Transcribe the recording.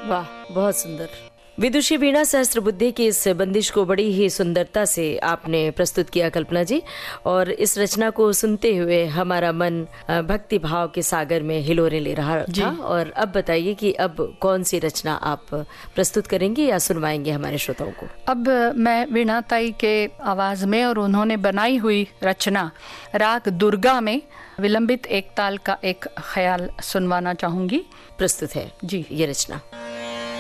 वाह, बहुत सुंदर। विदुषी वीणा सहस्त्रबुद्धे की इस बंदिश को बड़ी ही सुंदरता से आपने प्रस्तुत किया कल्पना जी, और इस रचना को सुनते हुए हमारा मन भक्ति भाव के सागर में हिलोरे ले रहा था। और अब बताइए कि अब कौन सी रचना आप प्रस्तुत करेंगे या सुनवाएंगे हमारे श्रोताओं को? अब मैं वीणा ताई के आवाज में और उन्होंने बनाई हुई रचना राग दुर्गा में विलंबित एक ताल का एक ख्याल सुनवाना चाहूंगी। प्रस्तुत है जी ये रचना।